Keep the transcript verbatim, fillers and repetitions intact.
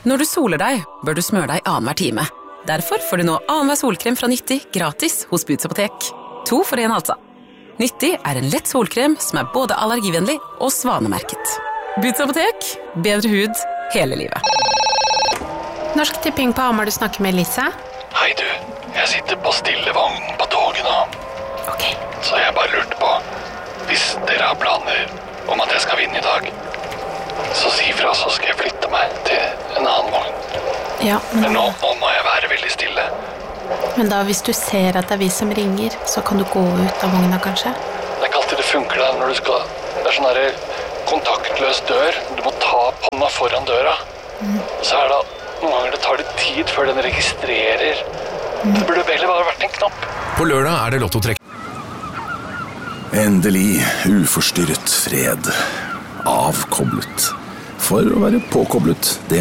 Når du soler deg, bør du smøre deg annenhver time. Derfor får du nå annenhver solkrem fra Nyttig gratis hos Boots Apotek. To for en altså. Nyttig er en lett solkrem som er både allergivennlig og svanemerket. Boots Apotek, bedre hud hele livet. Norsk Tipping på Hamar, du snakker med Lise. Hei du, jeg sitter på stillevognen på toget nå. Ok. Så jeg bare lurte på, hvis dere har planer om at jeg skal vinne i dag, så si fra, så skal jeg flytte meg til en annen vogn. Ja, men... Men nå, nå må jeg være veldig stille. Men da, hvis du ser at det er vi som ringer, så kan du gå ut av vogna, kanskje? Det er ikke alltid det funker der når du skal... Det er sånn der kontaktløs dør. Du må ta hånda foran døra. Mm. Så er det noen ganger det tar litt tid før den registrerer. Mm. Det burde vel bare vært en knapp. På lørdag er det lottotrekk. Endelig uforstyrret fred. Avkoblet. For å være påkoblet, det